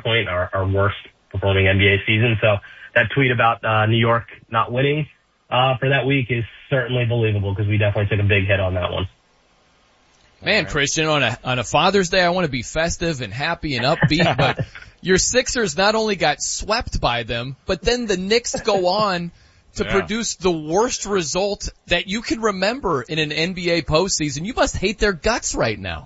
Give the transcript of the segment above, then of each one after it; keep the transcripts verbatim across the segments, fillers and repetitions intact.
point, our, our worst performing N B A season. So that tweet about uh, New York not winning uh, for that week is certainly believable because we definitely took a big hit on that one. Man, Christian, on a on a Father's Day, I want to be festive and happy and upbeat, but your Sixers not only got swept by them, but then the Knicks go on to yeah. produce the worst result that you can remember in an N B A postseason. You must hate their guts right now.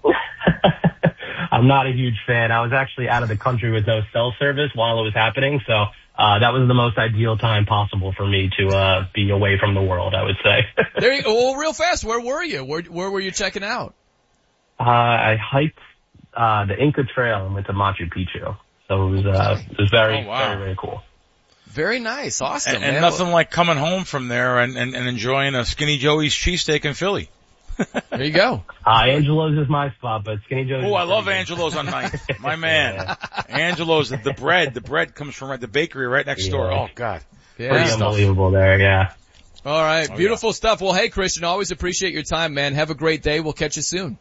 I'm not a huge fan. I was actually out of the country with no cell service while it was happening, so uh that was the most ideal time possible for me to uh be away from the world, I would say. There you go. Well, real fast, where were you? Where where were you checking out? Uh, I hiked, uh, the Inca Trail and went to Machu Picchu. So it was, uh, it was very, oh, wow. very, very cool. Very nice. Awesome. And, and nothing like coming home from there and, and, and enjoying a Skinny Joey's cheesesteak in Philly. There you go. Uh, Angelo's is my spot, but Skinny Joey's. Oh, I love Angelo's on ninth. My man. Yeah. Angelo's, the bread, the bread comes from the bakery right next yeah. door. Oh, God. Yeah. Pretty unbelievable there, yeah. All right. Oh, Beautiful yeah. stuff. Well, hey, Christian, always appreciate your time, man. Have a great day. We'll catch you soon.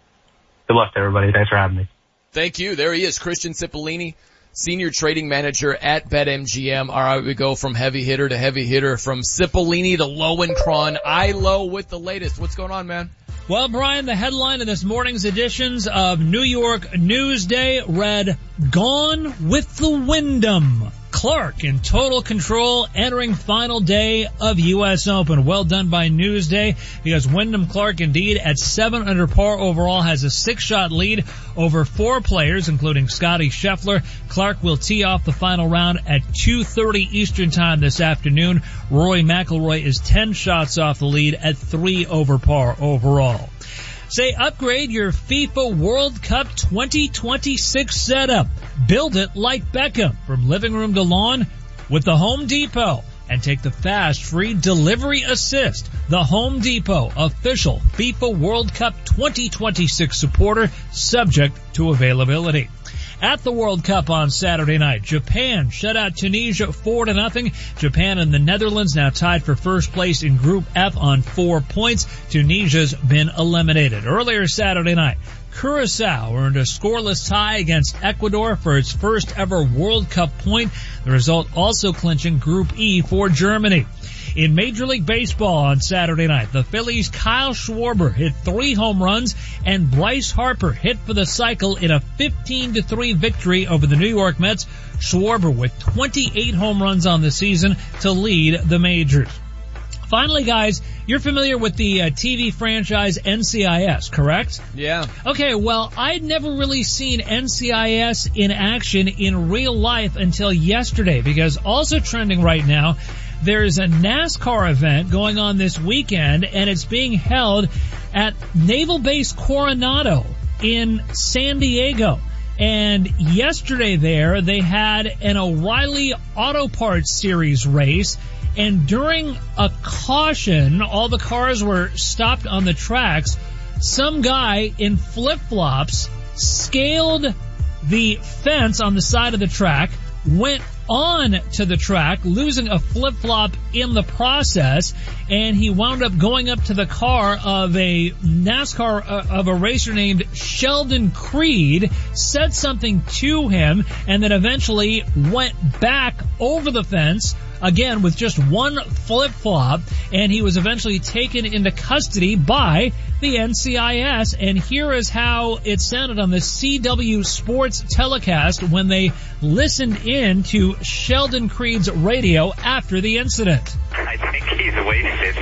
Good luck to everybody. Thanks for having me. Thank you. There he is, Christian Cipollini, Senior Trading Manager at BetMGM. All right, we go from heavy hitter to heavy hitter, from Cipollini to Lowenkron. I Lo with the latest. What's going on, man? Well, Brian, the headline of this morning's editions of New York Newsday read, "Gone with the Wyndham. Clark in total control entering final day of U S Open." Well done by Newsday, because Wyndham Clark indeed at seven under par overall has a six-shot lead over four players, including Scotty Scheffler. Clark will tee off the final round at two thirty Eastern Time this afternoon. Rory McIlroy is ten shots off the lead at three over par overall. Say, upgrade your FIFA World Cup twenty twenty-six setup. Build it like Beckham, from living room to lawn, with the Home Depot. And take the fast, free delivery assist. The Home Depot, official FIFA World Cup twenty twenty-six supporter, subject to availability. At the World Cup on Saturday night, Japan shut out Tunisia four to nothing. Japan and the Netherlands now tied for first place in Group F on four points. Tunisia's been eliminated. Earlier Saturday night, Curaçao earned a scoreless tie against Ecuador for its first ever World Cup point. The result also clinching Group E for Germany. In Major League Baseball on Saturday night, the Phillies' Kyle Schwarber hit three home runs, and Bryce Harper hit for the cycle in a fifteen to three victory over the New York Mets. Schwarber with twenty-eight home runs on the season to lead the majors. Finally, guys, you're familiar with the uh, T V franchise N C I S, correct? Yeah. Okay, well, I'd never really seen N C I S in action in real life until yesterday, because also trending right now, there's a NASCAR event going on this weekend, and it's being held at Naval Base Coronado in San Diego. And yesterday there, they had an O'Reilly Auto Parts Series race, and during a caution, all the cars were stopped on the tracks. Some guy in flip-flops scaled the fence on the side of the track, went on to the track, losing a flip-flop in the process, and he wound up going up to the car of a NASCAR, uh, of a racer named Sheldon Creed, said something to him, and then eventually went back over the fence, again with just one flip-flop, and he was eventually taken into custody by the N C I S. And here is how it sounded on the C W Sports telecast when they listened in to Sheldon Creed's radio after the incident. I think he's wasted.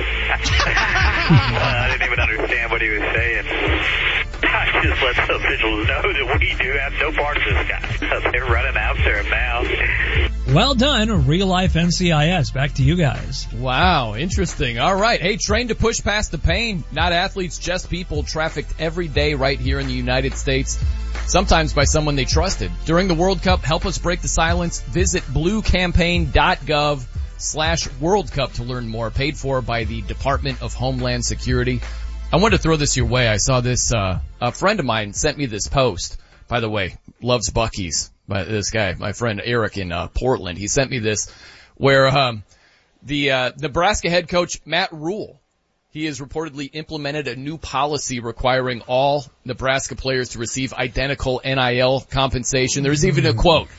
uh, I didn't even understand what he was saying. I just let the officials know that we do have no part of this guy. They're running out their mouth. Well done, real life N C I S. Back to you guys. Wow, interesting. All right. Hey, train to push past the pain. Not athletes, just people trafficked every day right here in the United States, sometimes by someone they trusted. During the World Cup, help us break the silence. Visit bluecampaign.gov slash World Cup to learn more. Paid for by the Department of Homeland Security. I wanted to throw this your way. I saw this, uh, a friend of mine sent me this post. By the way, loves Buc-ee's. By this guy, my friend Eric in uh, Portland, he sent me this, where um, the uh, Nebraska head coach Matt Rule, he has reportedly implemented a new policy requiring all Nebraska players to receive identical N I L compensation. There's even a quote: